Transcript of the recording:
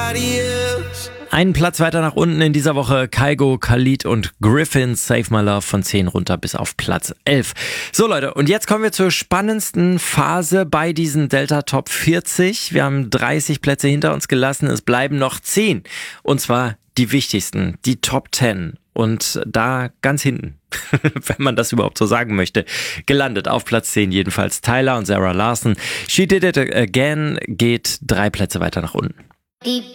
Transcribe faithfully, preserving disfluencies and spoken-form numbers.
nobody else. Einen Platz weiter nach unten in dieser Woche Kygo, Khalid und Griffin, Save My Love von zehn runter bis auf Platz elf. So Leute, und jetzt kommen wir zur spannendsten Phase bei diesen Delta Top vierzig. Wir haben dreißig Plätze hinter uns gelassen, es bleiben noch zehn. Und zwar die wichtigsten, die Top zehn. Und da ganz hinten, wenn man das überhaupt so sagen möchte, gelandet auf Platz zehn jedenfalls Tyler und Sarah Larson. She Did It Again geht drei Plätze weiter nach unten. Deep